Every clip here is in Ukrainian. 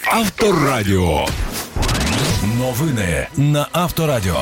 Авторадіо. Новини на Авторадіо.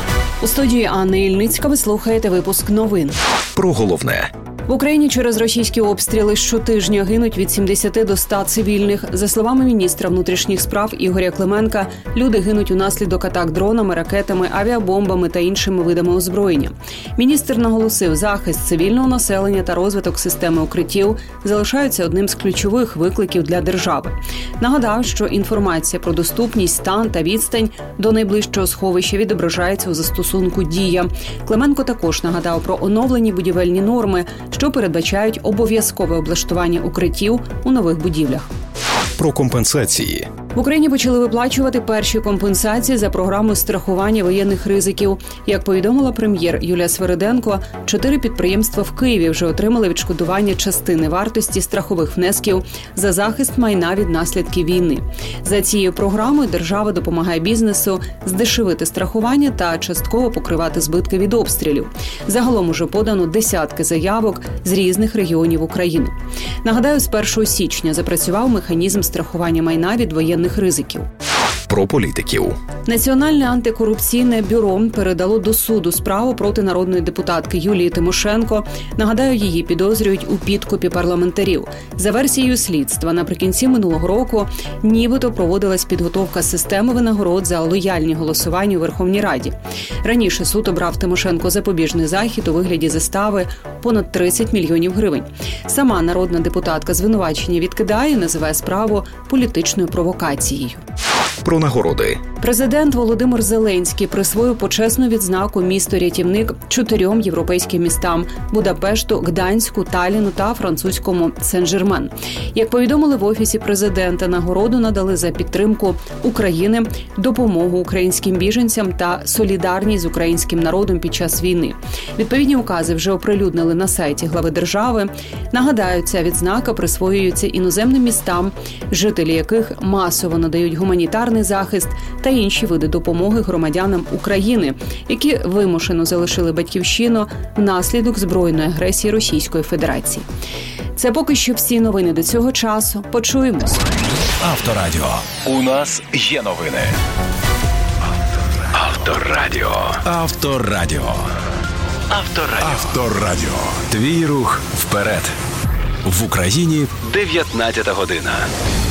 У студії Анна Ільницька ви слухаєте випуск новин. Про головне. В Україні через російські обстріли щотижня гинуть від 70 до 100 цивільних. За словами міністра внутрішніх справ Ігоря Клименка, люди гинуть унаслідок атак дронами, ракетами, авіабомбами та іншими видами озброєння. Міністр наголосив, захист цивільного населення та розвиток системи укриттів залишаються одним з ключових викликів для держави. Нагадав, що інформація про доступність, стан та відстань до найближчого сховища відображається у застосунку «Дія». Клименко також нагадав про оновлені будівельні норми, що передбачають обов'язкове облаштування укриттів у нових будівлях. Про компенсації. В Україні почали виплачувати перші компенсації за програмою страхування воєнних ризиків. Як повідомила прем'єр Юлія Свериденко, 4 підприємства в Києві вже отримали відшкодування частини вартості страхових внесків за захист майна від наслідків війни. За цією програмою держава допомагає бізнесу здешевити страхування та частково покривати збитки від обстрілів. Загалом уже подано десятки заявок з різних регіонів України. Нагадаю, з 1 січня запрацював механізм страхування майна від воєнних ризиків. Про політиків. Національне антикорупційне бюро передало до суду справу проти народної депутатки Юлії Тимошенко. Нагадаю, її підозрюють у підкупі парламентарів. За версією слідства, наприкінці минулого року нібито проводилась підготовка системи винагород за лояльні голосування у Верховній Раді. Раніше суд обрав Тимошенко запобіжний захід у вигляді застави понад 30 мільйонів гривень. Сама народна депутатка звинувачення відкидає, називає справу політичною провокацією. Про нагороди. Президент Володимир Зеленський присвоїв почесну відзнаку «Місто-рятівник» 4 європейським містам – Будапешту, Гданську, Талліну та французькому Сен-Жермен. Як повідомили в Офісі президента, нагороду надали за підтримку України, допомогу українським біженцям та солідарність з українським народом під час війни. Відповідні укази вже оприлюднили на сайті глави держави. Нагадаю, ця відзнака присвоюється іноземним містам, жителі яких масово надають гуманітарний захист та інші види допомоги громадянам України, які вимушено залишили батьківщину внаслідок збройної агресії Російської Федерації. Це поки що всі новини до цього часу. Почуємось. Авторадіо. У нас є новини. Авторадіо. Авторадіо. Авторадіо. Авторадіо. Твій рух вперед. В Україні 19 година.